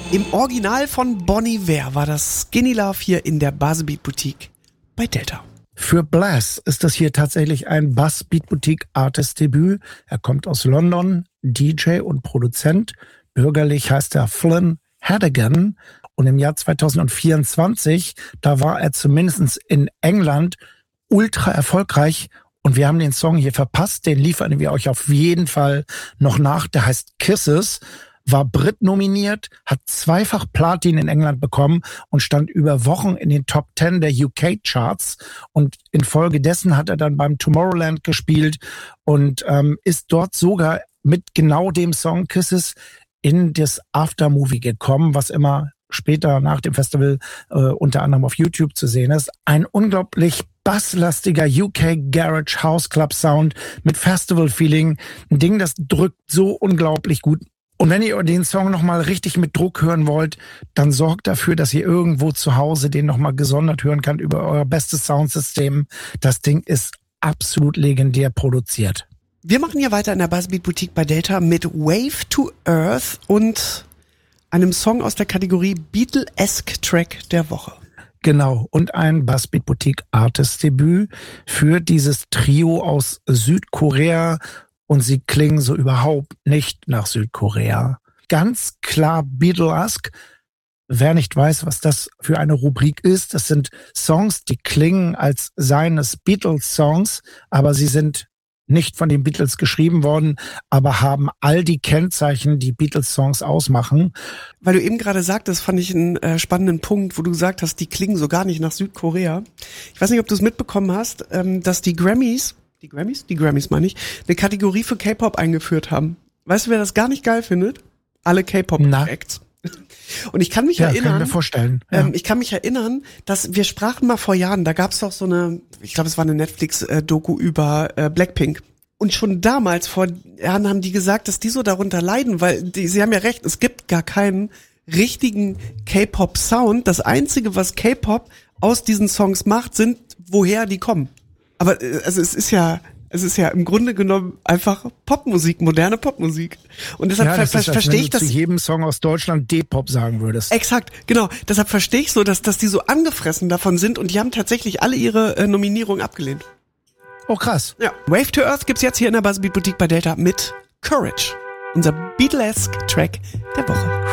Im Original von Bon Iver war das Skinny Love hier in der Buzzbeat Boutique bei Delta. Für Blass ist das hier tatsächlich ein Buzzbeat Boutique Artist Debüt. Er kommt aus London, DJ und Produzent. Bürgerlich heißt er Flynn Hadigan. Und im Jahr 2024, da war er zumindest in England ultra erfolgreich. Und wir haben den Song hier verpasst. Den liefern wir euch auf jeden Fall noch nach. Der heißt Kisses. War Brit nominiert, hat zweifach Platin in England bekommen und stand über Wochen in den Top 10 der UK-Charts. Und infolgedessen hat er dann beim Tomorrowland gespielt und ist dort sogar mit genau dem Song Kisses in das Aftermovie gekommen, was immer später nach dem Festival unter anderem auf YouTube zu sehen ist. Ein unglaublich basslastiger UK Garage House Club Sound mit Festival-Feeling. Ein Ding, das drückt so unglaublich gut. Und wenn ihr den Song nochmal richtig mit Druck hören wollt, dann sorgt dafür, dass ihr irgendwo zu Hause den nochmal gesondert hören könnt über euer bestes Soundsystem. Das Ding ist absolut legendär produziert. Wir machen hier weiter in der Buzzbeat Boutique bei Delta mit Wave to Earth und einem Song aus der Kategorie Beatlesque Track der Woche. Genau, und ein Buzzbeat Boutique Artist Debüt für dieses Trio aus Südkorea. Und sie klingen so überhaupt nicht nach Südkorea. Ganz klar Beatlesque. Wer nicht weiß, was das für eine Rubrik ist, das sind Songs, die klingen, als seien es Beatles-Songs, aber sie sind nicht von den Beatles geschrieben worden, aber haben all die Kennzeichen, die Beatles-Songs ausmachen. Weil du eben gerade sagtest, fand ich einen spannenden Punkt, wo du gesagt hast, die klingen so gar nicht nach Südkorea. Ich weiß nicht, ob du es mitbekommen hast, dass die Grammys meine ich, eine Kategorie für K-Pop eingeführt haben. Weißt du, wer das gar nicht geil findet? Alle K-Pop-Acts. Und ich kann mich erinnern, kann ich mir vorstellen. Ja. Ich kann mich erinnern, dass wir sprachen mal vor Jahren, da gab's doch so eine, ich glaube, es war eine Netflix-Doku über Blackpink. Und schon damals, vor Jahren, haben die gesagt, dass die so darunter leiden, weil sie haben ja recht, es gibt gar keinen richtigen K-Pop-Sound. Das Einzige, was K-Pop aus diesen Songs macht, sind, woher die kommen. Aber also es ist ja im Grunde genommen einfach Popmusik, moderne Popmusik. Und deshalb verstehe ich das. Wenn du zu jedem Song aus Deutschland D-Pop sagen würdest. Exakt, genau. Deshalb verstehe ich so, dass die so angefressen davon sind und die haben tatsächlich alle ihre Nominierungen abgelehnt. Oh krass. Ja. Wave to Earth gibt's jetzt hier in der Buzzbeat Boutique bei Delta mit Courage. Unser Beatlesque Track der Woche.